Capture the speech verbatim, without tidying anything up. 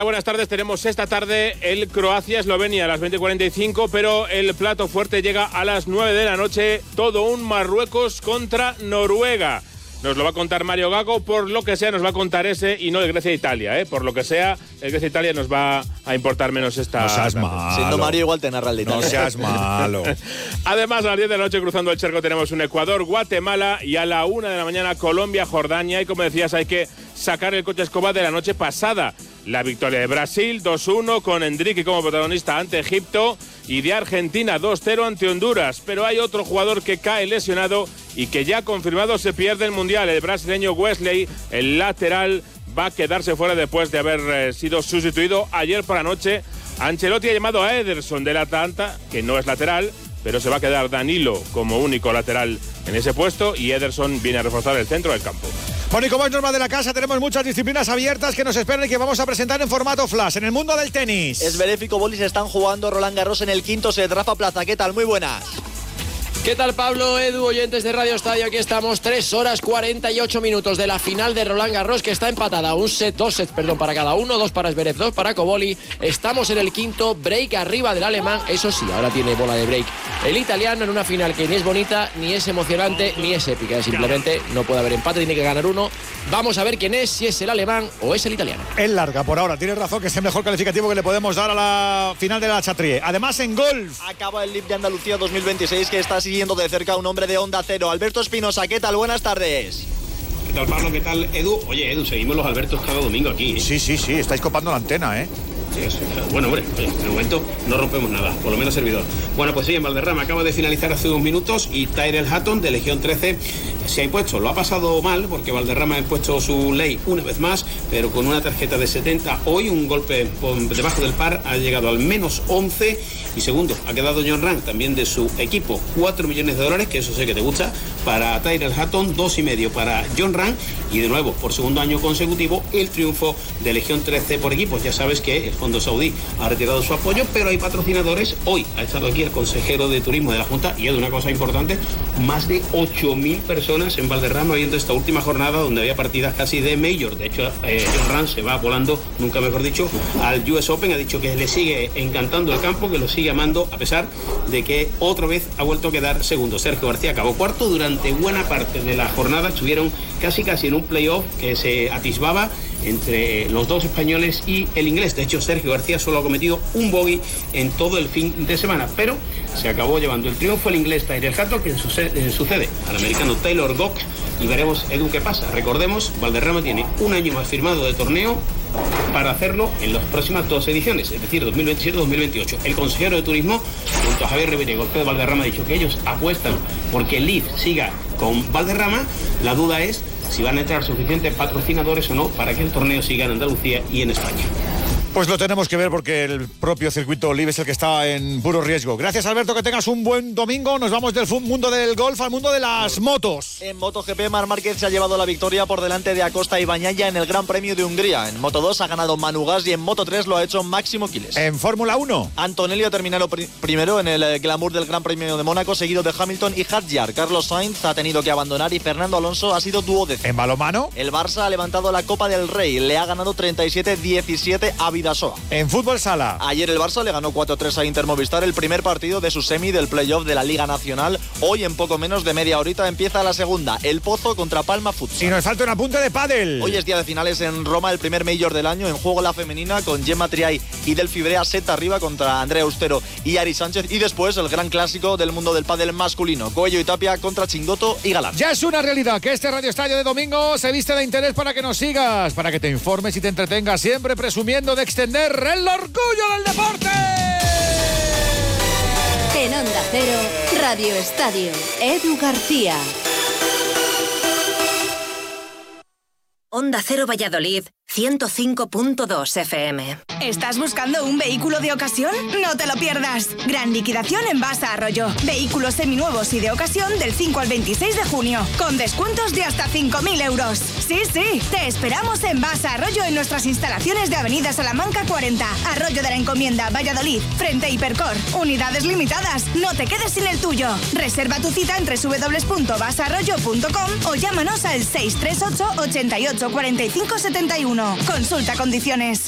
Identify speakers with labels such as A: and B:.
A: Buenas tardes, tenemos esta tarde el Croacia-Eslovenia a las veinte cuarenta y cinco, pero el plato fuerte llega a las nueve de la noche, todo un Marruecos contra Noruega. Nos lo va a contar Mario Gago, por lo que sea nos va a contar ese y no el Grecia-Italia, ¿eh? Por lo que sea, el Grecia-Italia nos va a importar menos esta...
B: No seas malo.
C: Siendo Mario igual te narra el de Italia.
B: No seas malo.
A: Además, a las diez de la noche cruzando el charco tenemos un Ecuador-Guatemala y a la una de la mañana Colombia-Jordania y como decías hay que sacar el coche escoba de la noche pasada. La victoria de Brasil dos uno con Endrique como protagonista ante Egipto y de Argentina dos cero ante Honduras. Pero hay otro jugador que cae lesionado y que ya confirmado se pierde el Mundial. El brasileño Wesley, el lateral, va a quedarse fuera después de haber eh, sido sustituido ayer por la noche. Ancelotti ha llamado a Ederson del Atalanta, que no es lateral, pero se va a quedar Danilo como único lateral en ese puesto y Ederson viene a reforzar el centro del campo.
B: Bueno, y como es norma de la casa, tenemos muchas disciplinas abiertas que nos esperan y que vamos a presentar en formato flash. En el mundo del tenis,
C: Zverev y Cobolis están jugando Roland Garros en el quinto set. Rafa Plaza, ¿qué tal? Muy buenas.
D: ¿Qué tal, Pablo, Edu, oyentes de Radio Estadio? Aquí estamos, tres horas cuarenta y ocho minutos de la final de Roland Garros, que está empatada, un set, dos sets, perdón, para cada uno, dos para Zverev, dos para Cobolli. Estamos en el quinto, break arriba del alemán, eso sí, ahora tiene bola de break el italiano en una final que ni es bonita, ni es emocionante, ni es épica, simplemente no puede haber empate, tiene que ganar uno. Vamos a ver quién es, si es el alemán o es el italiano.
B: Es larga por ahora, tienes razón que es el mejor calificativo que le podemos dar a la final de la Chatrier. Además, en golf
C: acaba el L I V de Andalucía dos mil veintiséis, que está siguiendo de cerca un hombre de Onda Cero. Alberto Espinosa, ¿qué tal? Buenas tardes.
E: ¿Qué tal, Pablo? ¿Qué tal, Edu? Oye, Edu, seguimos los Albertos cada domingo aquí, ¿eh?
B: Sí, sí, sí, estáis copando la antena, ¿eh?
E: Sí, sí. Bueno, hombre, oye, en el momento no rompemos nada, por lo menos servidor. Bueno, pues sí, en Valderrama acaba de finalizar hace unos minutos y Tyrell Hatton de Legión trece se ha impuesto. Lo ha pasado mal porque Valderrama ha impuesto su ley una vez más, pero con una tarjeta de setenta. Hoy un golpe por debajo del par, ha llegado al menos once. Y segundo, ha quedado John Ram, también de su equipo, cuatro millones de dólares, que eso sé que te gusta, para Tyrell Hatton, dos y medio para John Ram. Y de nuevo, por segundo año consecutivo, el triunfo de Legión trece por equipos. Ya sabes que el Fondo Saudí ha retirado su apoyo, pero hay patrocinadores. Hoy ha estado aquí el consejero de turismo de la Junta y es de una cosa importante, más de ocho mil personas en Valderrama viendo esta última jornada donde había partidas casi de Major. De hecho, eh, John Ram se va volando, nunca mejor dicho, al U S Open. Ha dicho que le sigue encantando el campo, que lo sigue amando, a pesar de que otra vez ha vuelto a quedar segundo. Sergio García acabó cuarto. Durante buena parte de la jornada estuvieron casi casi en un playoff que se atisbaba entre los dos españoles y el inglés. De hecho, Sergio García solo ha cometido un bogey en todo el fin de semana, pero se acabó llevando el triunfo el inglés Tyrell Hatton, que sucede, sucede al americano Taylor Gock, y veremos, Edu, qué pasa. Recordemos, Valderrama tiene un año más firmado de torneo para hacerlo en las próximas dos ediciones, es decir, dos mil veintisiete dos mil veintiocho. El consejero de turismo, junto a Javier Rivera y Golpe de Valderrama, ha dicho que ellos apuestan porque el L I V siga con Valderrama. La duda es si van a entrar suficientes patrocinadores o no para que el torneo siga en Andalucía y en España.
B: Pues lo tenemos que ver porque el propio circuito L I V es el que está en puro riesgo. Gracias, Alberto, que tengas un buen domingo. Nos vamos del mundo del golf al mundo de las motos.
C: En MotoGP, Marc Márquez se ha llevado la victoria por delante de Acosta y Bagnaia en el Gran Premio de Hungría. En Moto dos ha ganado Manu Gas y en Moto tres lo ha hecho Máximo Quiles.
B: En Fórmula uno,
C: Antonelli ha terminado pri- primero en el glamour del Gran Premio de Mónaco, seguido de Hamilton y Hadjar. Carlos Sainz ha tenido que abandonar y Fernando Alonso ha sido duodécimo.
B: En balonmano,
C: El Barça ha levantado la Copa del Rey, le ha ganado treinta y siete diecisiete a Bidasoa.
B: en fútbol sala,
C: Ayer el Barça le ganó cuatro tres a Inter Movistar, el primer partido de su semi del playoff de la Liga Nacional. Hoy, en poco menos de media horita, empieza la segunda, el Pozo contra Palma Futsal.
B: y nos falta un apunte de pádel.
C: Hoy es día de finales en Roma, el primer Major del año. En juego la femenina con Gemma Triay y Delphi Brea, set arriba contra Andrea Austero y Ari Sánchez. Y después el gran clásico del mundo del pádel masculino, Coello y Tapia contra Chingoto y Galán.
B: Ya es una realidad que este Radio Estadio de domingo se viste de interés para que nos sigas, para que te informes y te entretengas, siempre presumiendo de extender el orgullo del deporte.
F: En Onda Cero, Radio Estadio, Edu García. Onda Cero Valladolid, ciento cinco punto dos F M.
G: ¿Estás buscando un vehículo de ocasión? No te lo pierdas. Gran liquidación en Basa Arroyo. Vehículos seminuevos y de ocasión del cinco al veintiséis de junio. Con descuentos de hasta cinco mil euros. Sí, sí. Te esperamos en Basa Arroyo en nuestras instalaciones de Avenida Salamanca cuarenta. Arroyo de la Encomienda, Valladolid. Frente a Hipercor. Unidades limitadas. No te quedes sin el tuyo. Reserva tu cita en doble u doble u doble u punto basa arroyo punto com o llámanos al seis tres ocho, ochenta y ocho, cuarenta y cinco setenta y uno. Consulta condiciones.